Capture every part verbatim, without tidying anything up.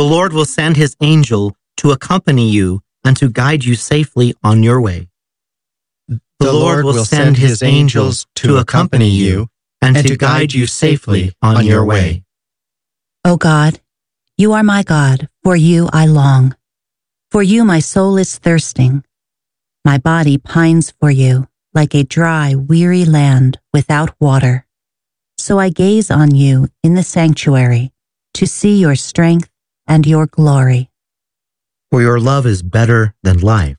Lord will send his angel to accompany you and to guide you safely on your way. The, the Lord will send his angels to accompany you and to guide you safely on your way. O God, you are my God, for you I long. For you my soul is thirsting. My body pines for you, like a dry, weary land without water. So I gaze on you in the sanctuary, to see your strength and your glory. For your love is better than life.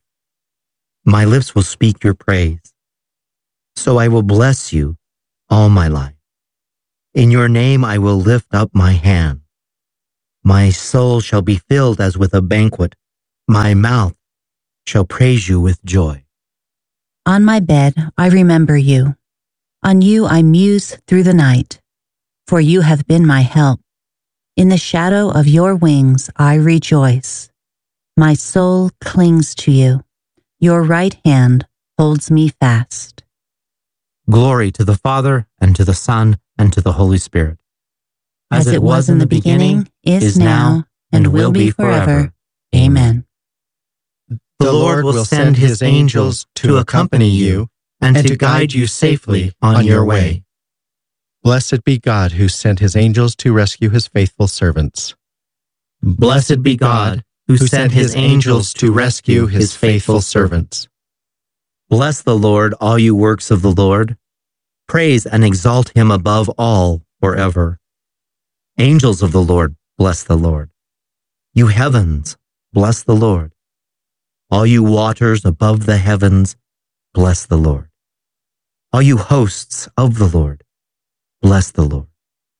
My lips will speak your praise. So I will bless you all my life. In your name I will lift up my hand. My soul shall be filled as with a banquet. My mouth shall praise you with joy. On my bed I remember you. On you I muse through the night. For you have been my help. In the shadow of your wings I rejoice. My soul clings to you. Your right hand holds me fast. Glory to the Father, and to the Son, and to the Holy Spirit. As, As it was in the beginning, beginning is now, and will be forever. Amen. The Lord will send his angels to accompany you and to guide you safely on your way. Blessed be God who sent his angels to rescue his faithful servants. Blessed be God who sent his angels to rescue his faithful servants. Bless the Lord, all you works of the Lord. Praise and exalt him above all forever. Angels of the Lord, bless the Lord. You heavens, bless the Lord. All you waters above the heavens, bless the Lord. All you hosts of the Lord, bless the Lord.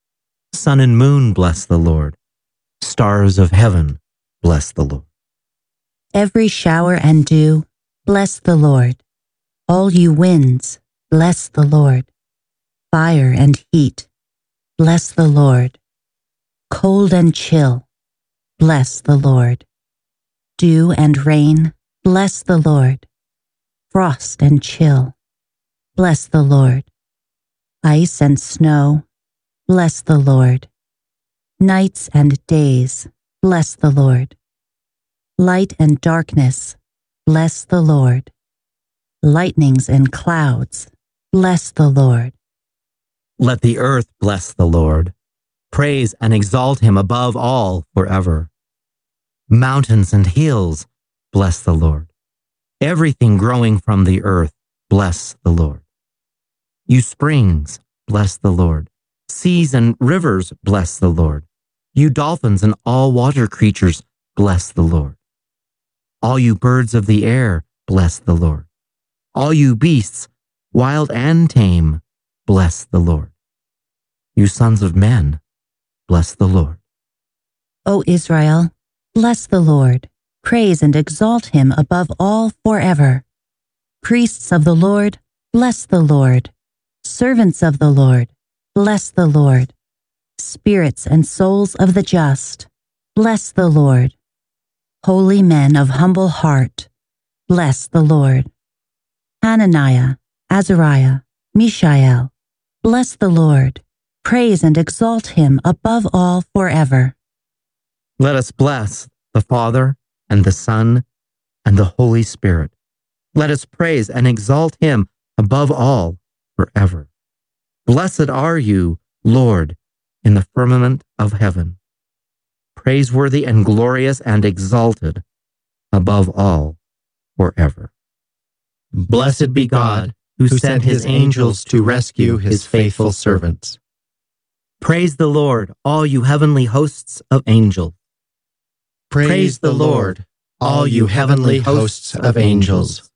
Sun and moon, bless the Lord. Stars of heaven, bless the Lord. Every shower and dew, bless the Lord. All you winds, bless the Lord. Fire and heat, bless the Lord. Cold and chill, bless the Lord. Dew and rain, bless the Lord. Frost and chill, bless the Lord. Ice and snow, bless the Lord. Nights and days, bless the Lord. Light and darkness, bless the Lord. Lightnings and clouds, bless the Lord. Let the earth bless the Lord. Praise and exalt him above all forever. Mountains and hills, bless the Lord. Everything growing from the earth, bless the Lord. You springs, bless the Lord. Seas and rivers, bless the Lord. You dolphins and all water creatures, bless the Lord. All you birds of the air, bless the Lord. All you beasts, wild and tame, bless the Lord. You sons of men, bless the Lord. O Israel, bless the Lord. Praise and exalt him above all forever. Priests of the Lord, bless the Lord. Servants of the Lord, bless the Lord. Spirits and souls of the just, bless the Lord. Holy men of humble heart, bless the Lord. Hananiah, Azariah, Mishael, bless the Lord. Praise and exalt him above all forever. Let us bless the Father and the Son and the Holy Spirit. Let us praise and exalt him above all forever. Blessed are you, Lord, in the firmament of heaven. Praiseworthy and glorious and exalted above all forever. Blessed be God who sent his angels to rescue his faithful servants. Praise the Lord, all you heavenly hosts of angels. Praise the Lord, all you heavenly hosts of angels.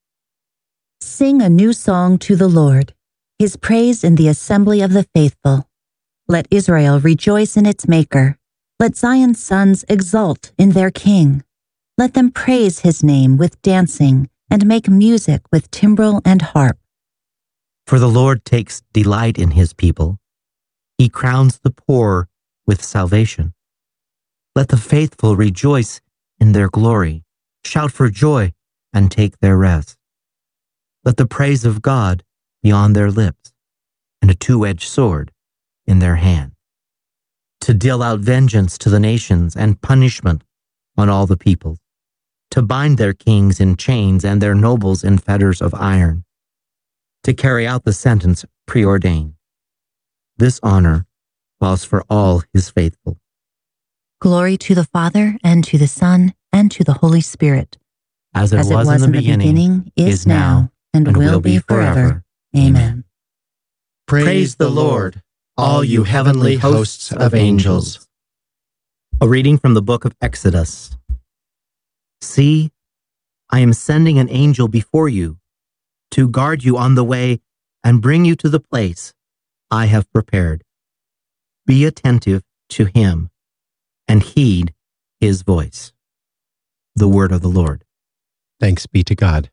Sing a new song to the Lord, his praise in the assembly of the faithful. Let Israel rejoice in its Maker. Let Zion's sons exult in their King. Let them praise his name with dancing and make music with timbrel and harp. For the Lord takes delight in his people. He crowns the poor with salvation. Let the faithful rejoice in their glory, shout for joy, and take their rest. Let the praise of God be on their lips, and a two-edged sword in their hand, to deal out vengeance to the nations and punishment on all the peoples, to bind their kings in chains and their nobles in fetters of iron, to carry out the sentence preordained. This honor falls for all his faithful. Glory to the Father, and to the Son, and to the Holy Spirit, As it, as was, it was in the beginning, beginning, is now, and, and will be forever. Amen. Praise the Lord, all you heavenly hosts of angels. A reading from the book of Exodus. See, I am sending an angel before you to guard you on the way and bring you to the place I have prepared. Be attentive to him and heed his voice. The word of the Lord. Thanks be to God.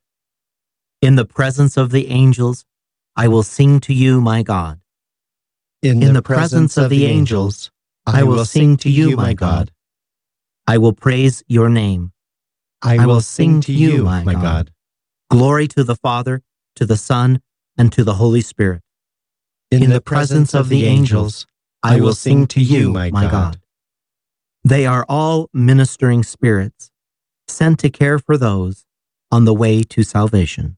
In the presence of the angels, I will sing to you, my God. In, In the presence of the angels, I will sing to you, my God. I will praise your name. I will sing to you, my God. Glory to the Father, to the Son, and to the Holy Spirit. In the presence of the angels, I will sing to you, my God. They are all ministering spirits, sent to care for those on the way to salvation.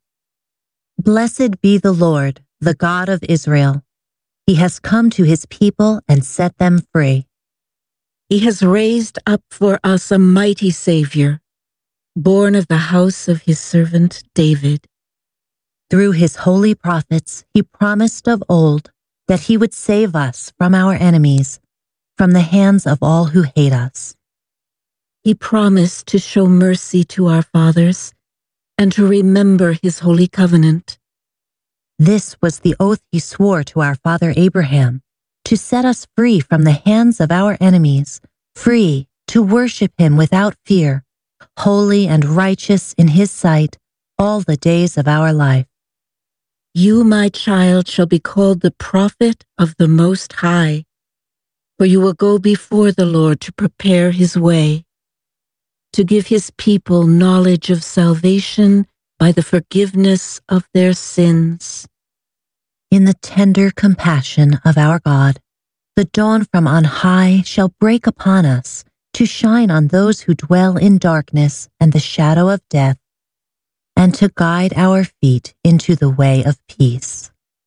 Blessed be the Lord, the God of Israel. He has come to his people and set them free. He has raised up for us a mighty Savior, born of the house of his servant David. Through his holy prophets, he promised of old that he would save us from our enemies, from the hands of all who hate us. He promised to show mercy to our fathers and to remember his holy covenant. This was the oath he swore to our father Abraham, to set us free from the hands of our enemies, free to worship him without fear, holy and righteous in his sight all the days of our life. You, my child, shall be called the prophet of the Most High, for you will go before the Lord to prepare his way, to give his people knowledge of salvation by the forgiveness of their sins. In the tender compassion of our God, the dawn from on high shall break upon us to shine on those who dwell in darkness and the shadow of death, and to guide our feet into the way of peace.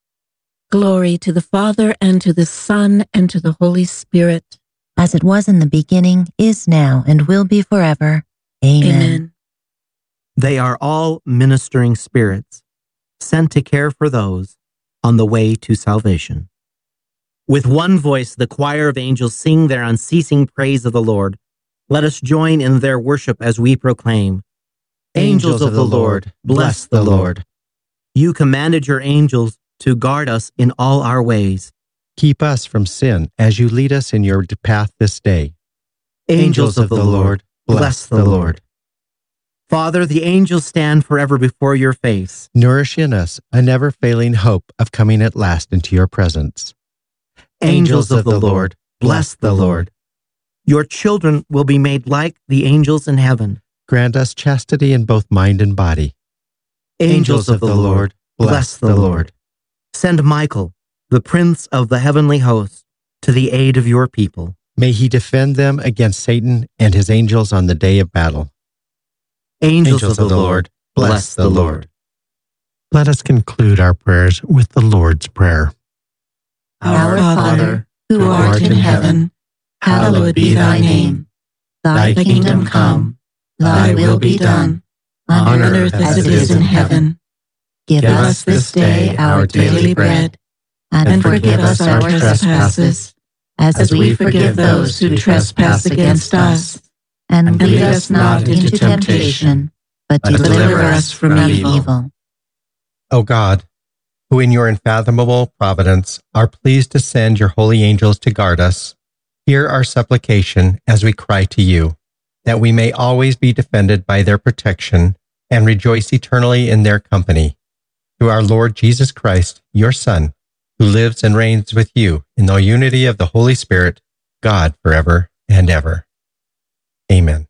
Glory to the Father, and to the Son, and to the Holy Spirit. As it was in the beginning, is now, and will be forever. Amen. Amen. They are all ministering spirits, sent to care for those on the way to salvation. With one voice, the choir of angels sing their unceasing praise of the Lord. Let us join in their worship as we proclaim, Angels of the Lord, bless the Lord. You commanded your angels to guard us in all our ways. Keep us from sin as you lead us in your path this day. Angels of the Lord, bless the Lord. Father, the angels stand forever before your face. Nourish in us a never-failing hope of coming at last into your presence. Angels of the Lord, bless the Lord. Your children will be made like the angels in heaven. Grant us chastity in both mind and body. Angels of the Lord, bless the Lord. Send Michael, the prince of the heavenly host, to the aid of your people. May he defend them against Satan and his angels on the day of battle. Angels, Angels of the Lord, bless the Lord. Let us conclude our prayers with the Lord's Prayer. Our Father, who art in heaven, hallowed be thy name. Thy kingdom come, thy will be done, on earth as it is in heaven. Give us this day our daily bread, and forgive us our trespasses, as we forgive those who trespass against us. And lead us not into temptation, but deliver us from evil. O God, who in your unfathomable providence are pleased to send your holy angels to guard us, hear our supplication as we cry to you, that we may always be defended by their protection and rejoice eternally in their company. Through our Lord Jesus Christ, your Son, who lives and reigns with you in the unity of the Holy Spirit, God forever and ever. Amen.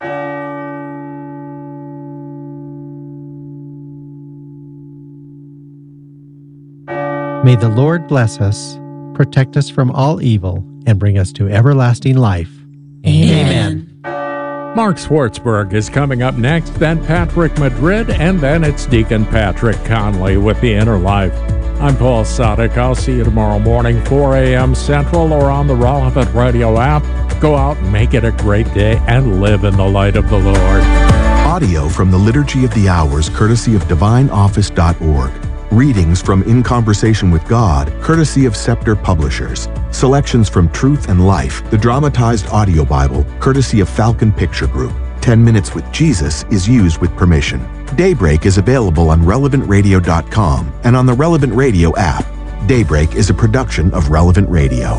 May the Lord bless us, protect us from all evil, and bring us to everlasting life. Amen. Mark Schwartzberg is coming up next, then Patrick Madrid, and then it's Deacon Patrick Conley with The Inner Life. I'm Paul Sadek. I'll see you tomorrow morning, four a.m. Central, or on the Relevant Radio app. Go out and make it a great day and live in the light of the Lord. Audio from the Liturgy of the Hours, courtesy of divine office dot org. Readings from In Conversation with God, courtesy of Scepter Publishers. Selections from Truth and Life, the dramatized audio Bible, courtesy of Falcon Picture Group. ten minutes with Jesus is used with permission. Daybreak is available on relevant radio dot com and on the Relevant Radio app. Daybreak is a production of Relevant Radio.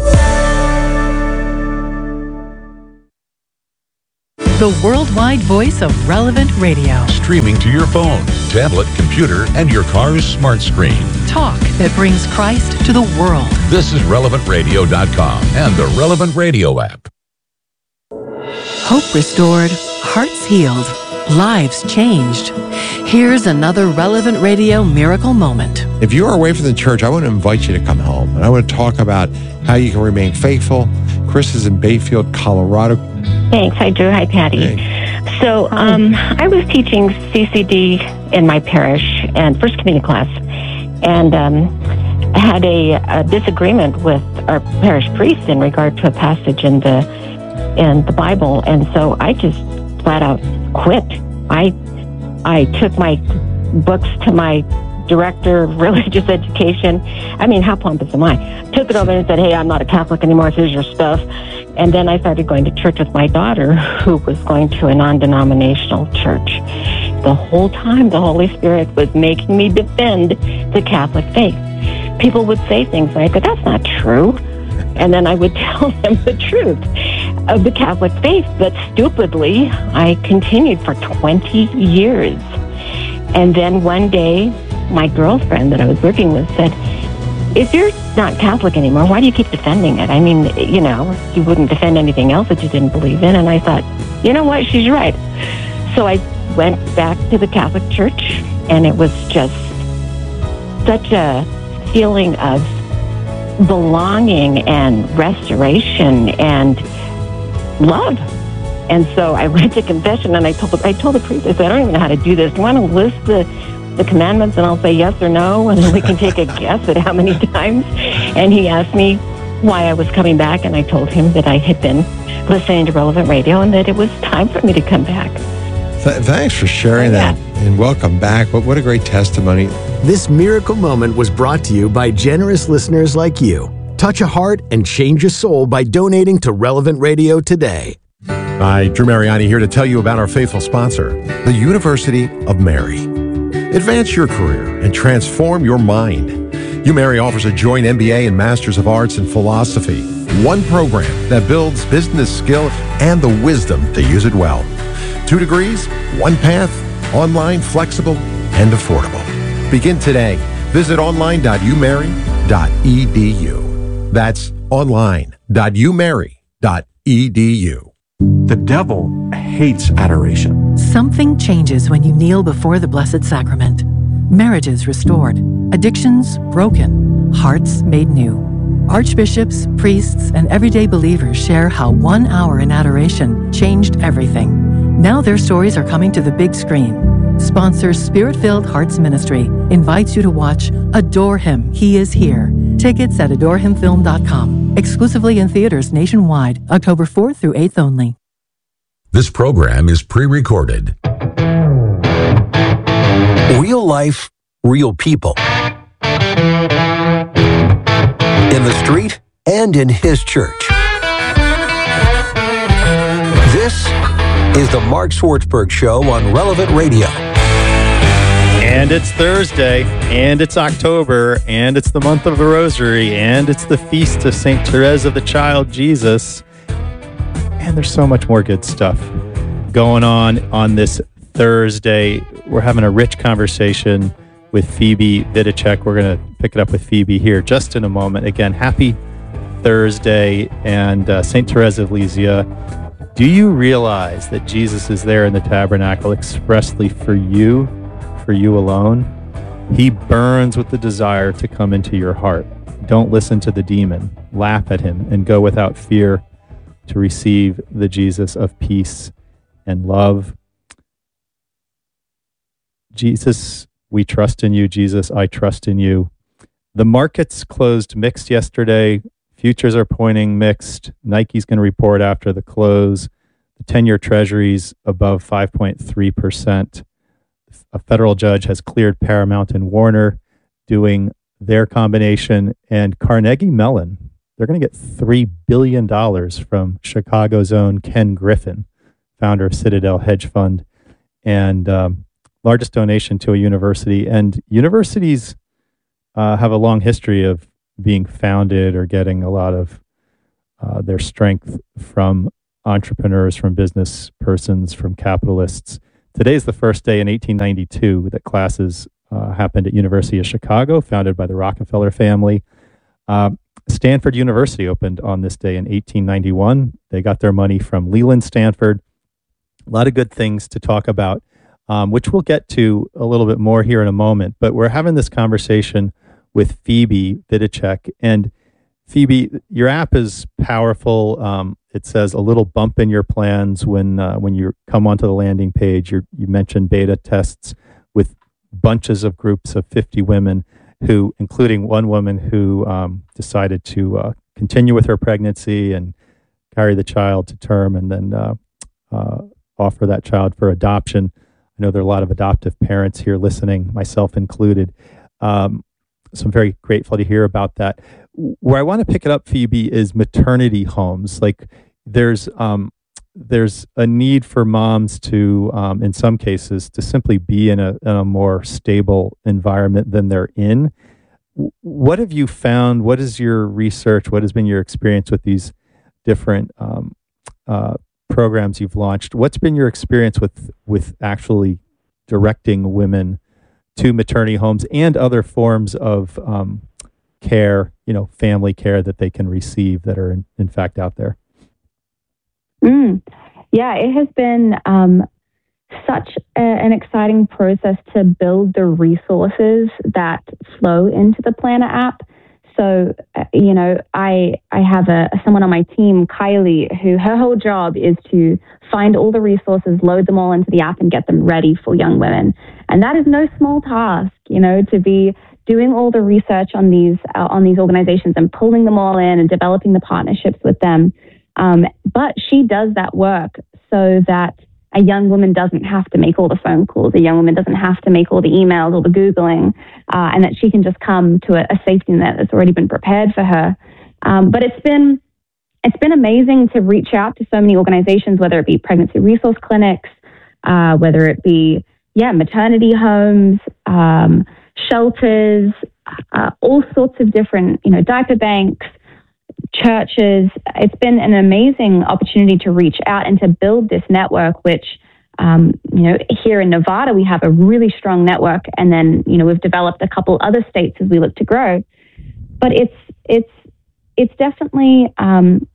The worldwide voice of Relevant Radio. Streaming to your phone, tablet, computer, and your car's smart screen. Talk that brings Christ to the world. This is relevant radio dot com and the Relevant Radio app. Hope restored, hearts healed, lives changed. Here's another Relevant Radio miracle moment. If you are away from the church, I want to invite you to come home. And I want to talk about how you can remain faithful. Chris is in Bayfield, Colorado. Thanks. Hi, Drew. Hi, Patty. Hey. So um, I was teaching C C D in my parish and First Communion class, and um, had a, a disagreement with our parish priest in regard to a passage in the in the Bible, and so I just flat out quit. I I took my books to my director of religious education. I mean, how pompous am I? Took it over and said, hey, I'm not a Catholic anymore, here's your stuff. And then I started going to church with my daughter, who was going to a non-denominational church. The whole time, the Holy Spirit was making me defend the Catholic faith. People would say things like, but that's not true. And then I would tell them the truth of the Catholic faith, but stupidly, I continued for twenty years. And then one day, my girlfriend that I was working with said, if you're not Catholic anymore, why do you keep defending it? I mean, you know, you wouldn't defend anything else that you didn't believe in. And I thought, you know what, she's right. So I went back to the Catholic Church, and it was just such a feeling of belonging and restoration and love. And so I went to confession, and I told the, I told the priest, I said, I don't even know how to do this. Do you want to list the, the commandments, and I'll say yes or no, and then we can take a guess at how many times? And he asked me why I was coming back, and I told him that I had been listening to Relevant Radio and that it was time for me to come back. Th- thanks for sharing yeah. that, and welcome back. What, what a great testimony. This miracle moment was brought to you by generous listeners like you. Touch a heart and change a soul by donating to Relevant Radio today. Hi, Drew Mariani here to tell you about our faithful sponsor, the University of Mary. Advance your career and transform your mind. UMary offers a joint M B A and Masters of Arts in Philosophy, one program that builds business skill and the wisdom to use it well. Two degrees, one path, online, flexible, and affordable. Begin today. Visit online dot u mary dot e d u. That's online dot u mary dot e d u. The devil hates adoration. Something changes when you kneel before the Blessed Sacrament. Marriages restored, addictions broken, hearts made new. Archbishops, priests, and everyday believers share how one hour in adoration changed everything. Now their stories are coming to the big screen. Sponsor Spirit-Filled Hearts Ministry invites you to watch Adore Him, He Is Here. Tickets at adore him film dot com. Exclusively in theaters nationwide, October fourth through eighth only. This program is pre-recorded. Real life, real people. In the street and in his church. This is the Mark Schwartzberg Show on Relevant Radio. And it's Thursday, and it's October, and it's the month of the Rosary, and it's the feast of Saint Therese of the Child Jesus. And there's so much more good stuff going on on this Thursday. We're having a rich conversation with Phoebe Vidicek. We're going to pick it up with Phoebe here just in a moment. Again, happy Thursday, and uh, Saint Therese of Lisieux. Do you realize that Jesus is there in the tabernacle expressly for you? For you alone? He burns with the desire to come into your heart. Don't listen to the demon. Laugh at him and go without fear to receive the Jesus of peace and love. Jesus, we trust in you. Jesus, I trust in you. The markets closed mixed yesterday. Futures are pointing mixed. Nike's going to report after the close. The ten-year Treasury's above five point three percent. A federal judge has cleared Paramount and Warner doing their combination, and Carnegie Mellon, they're going to get three billion dollars from Chicago's own Ken Griffin, founder of Citadel Hedge Fund, and um, largest donation to a university. And universities uh, have a long history of being founded or getting a lot of uh, their strength from entrepreneurs, from business persons, from capitalists. Today is the first day in eighteen ninety-two that classes uh, happened at University of Chicago, founded by the Rockefeller family. Uh, Stanford University opened on this day in eighteen ninety-one. They got their money from Leland Stanford. A lot of good things to talk about, um, which we'll get to a little bit more here in a moment. But we're having this conversation with Phoebe Vidicek. And Phoebe, your app is powerful. Um, it says a little bump in your plans when uh, when you come onto the landing page. You're, you mentioned beta tests with bunches of groups of fifty women, who, including one woman who um, decided to uh, continue with her pregnancy and carry the child to term, and then uh, uh, offer that child for adoption. I know there are a lot of adoptive parents here listening, myself included. Um, so I'm very grateful to hear about that. Where I want to pick it up, Phoebe, is maternity homes. Like there's um, there's a need for moms to, um, in some cases, to simply be in a, in a more stable environment than they're in. What have you found? What is your research? What has been your experience with these different um, uh, programs you've launched? What's been your experience with with actually directing women to maternity homes and other forms of um, care, you know, family care that they can receive that are in, in fact out there? Mm. Yeah, it has been um, such a, an exciting process to build the resources that flow into the Planner app. So, uh, you know, I I have a someone on my team, Kylie, who her whole job is to find all the resources, load them all into the app, and get them ready for young women. And that is no small task, you know, to be doing all the research on these uh, on these organizations and pulling them all in and developing the partnerships with them. Um, but she does that work so that a young woman doesn't have to make all the phone calls. A young woman doesn't have to make all the emails or the Googling, uh, and that she can just come to a, a safety net that's already been prepared for her. Um, but it's been it's been amazing to reach out to so many organizations, whether it be pregnancy resource clinics, uh, whether it be yeah maternity homes, um, shelters, uh, all sorts of different you know diaper banks, churches. It's been an amazing opportunity to reach out and to build this network, which, um, you know, here in Nevada, we have a really strong network. And then, you know, we've developed a couple other states as we look to grow. But it's, it's, it's definitely, um,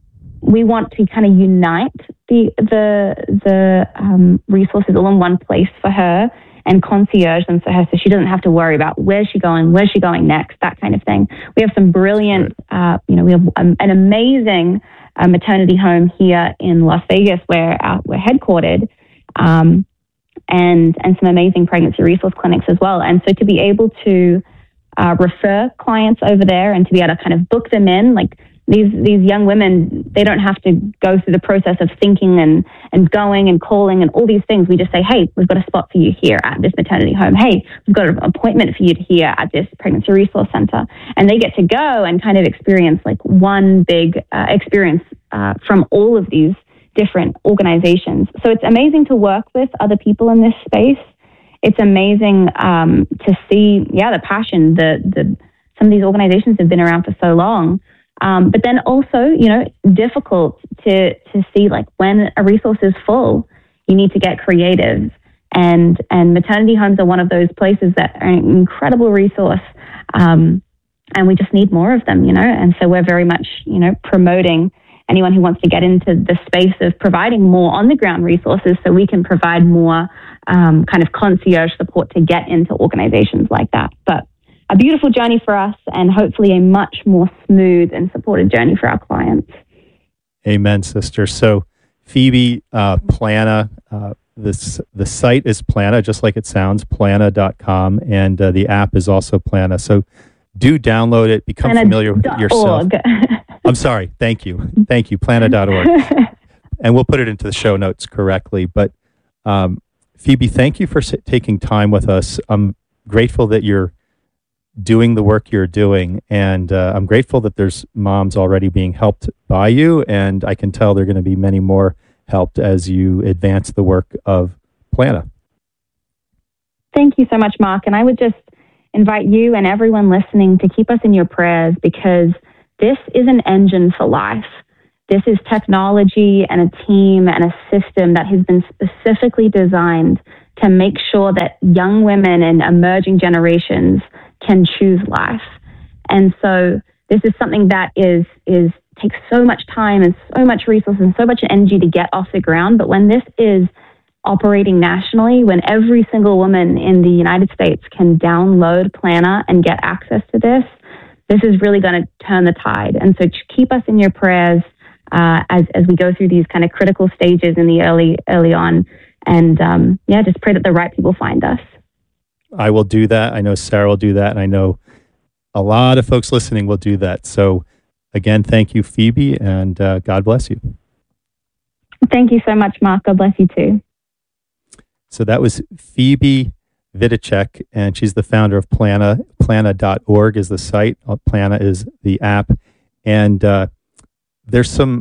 we want to kind of unite the, the, the um, resources all in one place for her and concierge them for her so she doesn't have to worry about where's she going, where's she going next, that kind of thing. We have some brilliant, uh, you know, we have um, an amazing uh, maternity home here in Las Vegas where uh, we're headquartered, um, and, and some amazing pregnancy resource clinics as well. And so to be able to uh, refer clients over there and to be able to kind of book them in, like, These these young women, they don't have to go through the process of thinking and, and going and calling and all these things. We just say, hey, we've got a spot for you here at this maternity home. Hey, we've got an appointment for you here at this pregnancy resource center. And they get to go and kind of experience like one big uh, experience uh, from all of these different organizations. So it's amazing to work with other people in this space. It's amazing um, to see, yeah, the passion. The, the some of these organizations have been around for so long. Um, but then also, you know, difficult to to see like when a resource is full, you need to get creative. And and maternity homes are one of those places that are an incredible resource. Um, and we just need more of them, you know. And so we're very much, you know, promoting anyone who wants to get into the space of providing more on the ground resources so we can provide more um, kind of concierge support to get into organizations like that. But a beautiful journey for us and hopefully a much more smooth and supported journey for our clients. Amen, sister. So Phoebe uh, Plana, uh, this the site is Plana, just like it sounds, plana dot com, and uh, the app is also Plana. So do download it, become Plana. familiar with it yourself. I'm sorry. Thank you. Thank you. plana dot org. And we'll put it into the show notes correctly. But um, Phoebe, thank you for s- taking time with us. I'm grateful that you're doing the work you're doing. And uh, I'm grateful that there's moms already being helped by you. And I can tell there are going to be many more helped as you advance the work of Plana. Thank you so much, Mark. And I would just invite you and everyone listening to keep us in your prayers, because this is an engine for life. This is technology and a team and a system that has been specifically designed to make sure that young women and emerging generations can choose life. And so this is something that is is takes so much time and so much resources and so much energy to get off the ground. But when this is operating nationally, when every single woman in the United States can download Plana and get access to this, this is really going to turn the tide. And so keep us in your prayers uh, as as we go through these kind of critical stages in the early early on. And um, yeah, just pray that the right people find us. I will do that. I know Sarah will do that. And I know a lot of folks listening will do that. So again, thank you, Phoebe, and uh, God bless you. Thank you so much, Mark. God bless you too. So that was Phoebe Vidicek, and she's the founder of Plana. plana dot org is the site. Plana is the app. And uh, there's some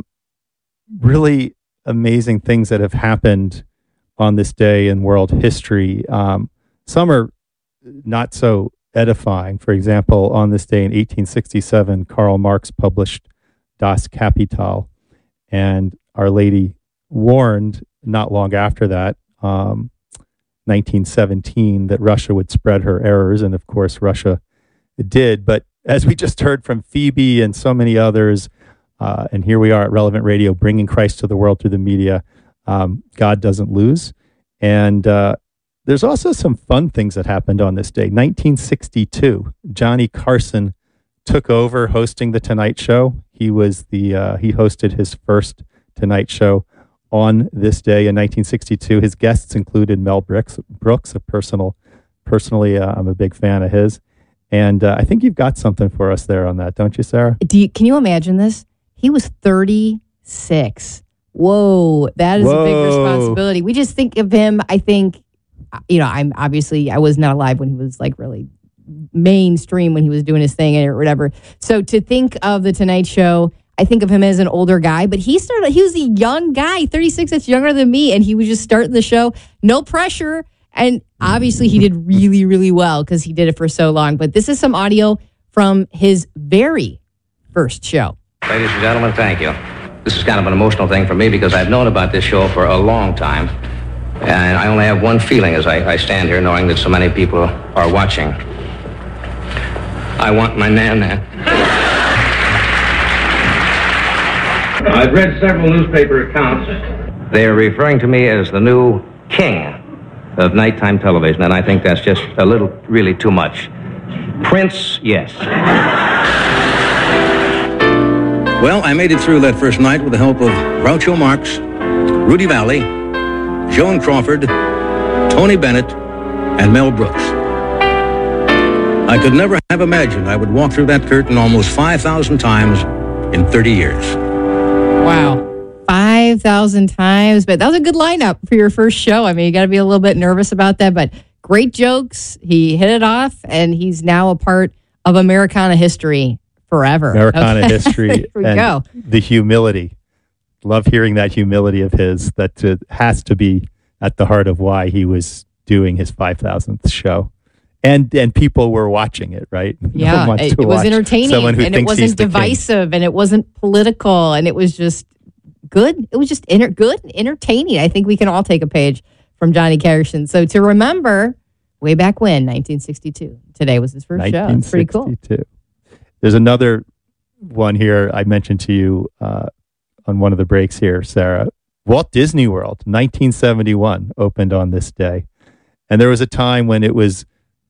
really amazing things that have happened on this day in world history. Um, some are not so edifying. For example, on this day in eighteen sixty-seven, Karl Marx published Das Kapital, and Our Lady warned not long after that, um, nineteen seventeen, that Russia would spread her errors, and of course Russia did. But as we just heard from Phoebe and so many others, uh, and here we are at Relevant Radio bringing Christ to the world through the media, um, God doesn't lose. And uh, there's also some fun things that happened on this day. nineteen sixty-two, Johnny Carson took over hosting the Tonight Show. He was the uh, he hosted his first Tonight Show on this day in nineteen sixty-two. His guests included Mel Brooks, Brooks a personal, personally, uh, I'm a big fan of his. And uh, I think you've got something for us there on that, don't you, Sarah? Do you, can you imagine this? He was thirty-six. Whoa, that is Whoa. a big responsibility. We just think of him, I think, you know, I'm obviously, I was not alive when he was like really mainstream when he was doing his thing or whatever. So to think of the Tonight Show, I think of him as an older guy, but he started, he was a young guy, thirty-six, that's younger than me. And he was just starting the show, no pressure. And obviously he did really, really well because he did it for so long. But this is some audio from his very first show. Ladies and gentlemen, thank you. This is kind of an emotional thing for me because I've known about this show for a long time. And I only have one feeling as I, I stand here knowing that so many people are watching. I want my nana. I've read several newspaper accounts. They are referring to me as the new king of nighttime television, and I think that's just a little, really too much. Prince, yes. Well, I made it through that first night with the help of Groucho Marx, Rudy Valley, Joan Crawford, Tony Bennett, and Mel Brooks. I could never have imagined I would walk through that curtain almost five thousand times in thirty years. Wow. five thousand times. But that was a good lineup for your first show. I mean, you got to be a little bit nervous about that, but great jokes. He hit it off, and he's now a part of Americana history forever. Americana okay. history. Here we and go. The humility. Love hearing that humility of his. That uh, has to be at the heart of why he was doing his five thousandth show. And and people were watching it, right? Yeah, no it, it was entertaining, and it wasn't divisive, and it wasn't political, and it was just good. It was just inter- good and entertaining. I think we can all take a page from Johnny Carson. So to remember, way back when, nineteen sixty-two. Today was his first show. It's pretty cool. There's another one here I mentioned to you uh, on one of the breaks here, Sarah. Walt Disney World, nineteen seventy-one, opened on this day. And there was a time when it was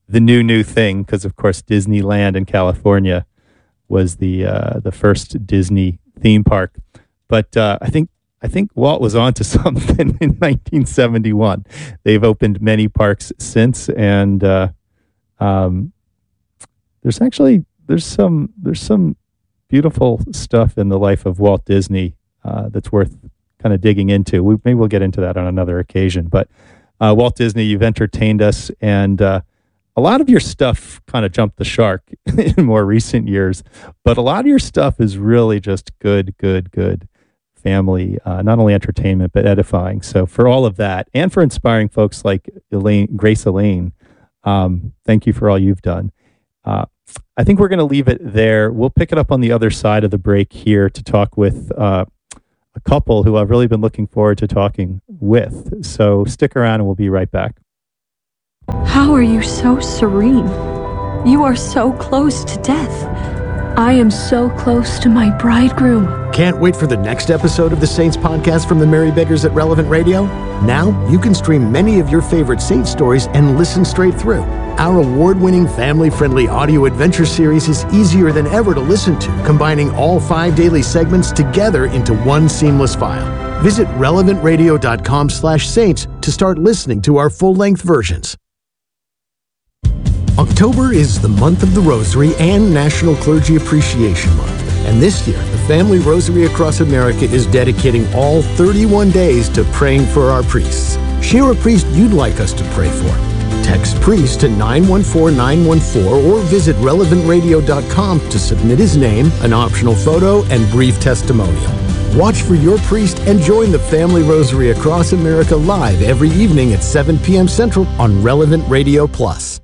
the new new thing, because of course Disneyland in California was the uh, the first Disney theme park. But uh, I think I think Walt was onto something in nineteen seventy-one. They've opened many parks since, and uh, um, there's actually there's some there's some beautiful stuff in the life of Walt Disney uh, that's worth kind of digging into. We, maybe we'll get into that on another occasion. But uh, Walt Disney, you've entertained us, and uh, a lot of your stuff kind of jumped the shark in more recent years. But a lot of your stuff is really just good, good, good family, uh, not only entertainment, but edifying. So for all of that, and for inspiring folks like Elaine, Grace Elaine, um, thank you for all you've done. Uh, I think we're going to leave it there. We'll pick it up on the other side of the break here to talk with uh, a couple who I've really been looking forward to talking with. So stick around and we'll be right back. How are you so serene? You are so close to death. I am so close to my bridegroom. Can't wait for the next episode of the Saints podcast from the Mary Beggars at Relevant Radio? Now you can stream many of your favorite Saints stories and listen straight through. Our award-winning family-friendly audio adventure series is easier than ever to listen to, combining all five daily segments together into one seamless file. Visit relevant radio dot com slash saints to start listening to our full-length versions. October is the month of the Rosary and National Clergy Appreciation Month. And this year, the Family Rosary Across America is dedicating all thirty-one days to praying for our priests. Share a priest you'd like us to pray for. Text priest to nine one four nine one four or visit relevant radio dot com to submit his name, an optional photo, and brief testimonial. Watch for your priest and join the Family Rosary Across America live every evening at seven p.m. Central on Relevant Radio Plus.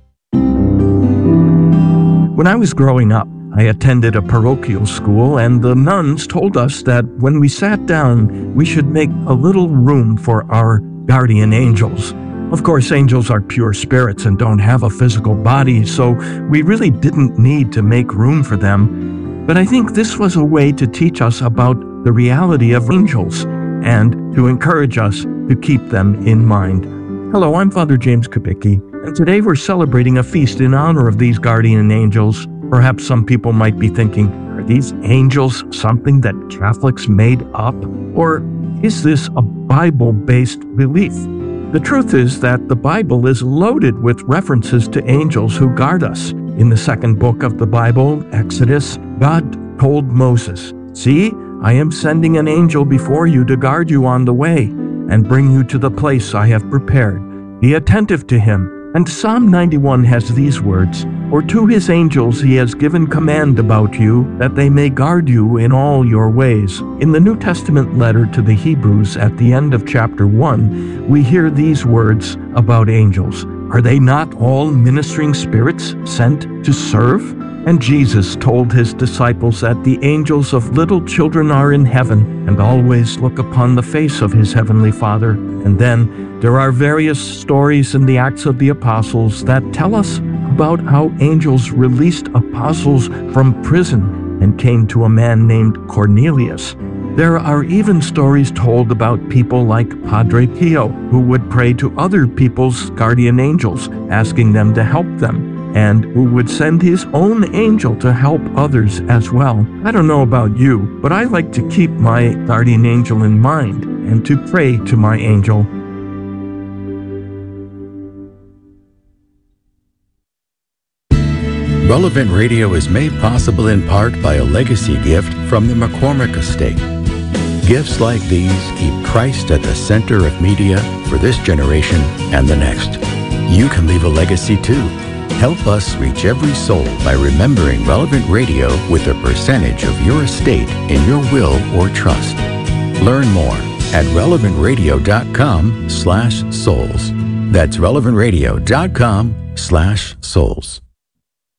When I was growing up, I attended a parochial school, and the nuns told us that when we sat down, we should make a little room for our guardian angels. Of course, angels are pure spirits and don't have a physical body, so we really didn't need to make room for them. But I think this was a way to teach us about the reality of angels and to encourage us to keep them in mind. Hello, I'm Father James Kubicki, and today we're celebrating a feast in honor of these guardian angels. Perhaps some people might be thinking, are these angels something that Catholics made up? Or is this a Bible-based belief? The truth is that the Bible is loaded with references to angels who guard us. In the second book of the Bible, Exodus, God told Moses, "See, I am sending an angel before you to guard you on the way and bring you to the place I have prepared. Be attentive to him." And Psalm ninety-one has these words, "For to his angels he has given command about you, that they may guard you in all your ways." In the New Testament letter to the Hebrews at the end of chapter one, we hear these words about angels. Are they not all ministering spirits sent to serve? And Jesus told his disciples that the angels of little children are in heaven and always look upon the face of his heavenly Father. And then there are various stories in the Acts of the Apostles that tell us about how angels released apostles from prison and came to a man named Cornelius. There are even stories told about people like Padre Pio, who would pray to other people's guardian angels, asking them to help them, and who would send his own angel to help others as well. I don't know about you, but I like to keep my guardian angel in mind and to pray to my angel. Relevant Radio is made possible in part by a legacy gift from the McCormick Estate. Gifts like these keep Christ at the center of media for this generation and the next. You can leave a legacy too. Help us reach every soul by remembering Relevant Radio with a percentage of your estate in your will or trust. Learn more at relevant radio dot com slash souls. That's relevant radio dot com slash souls.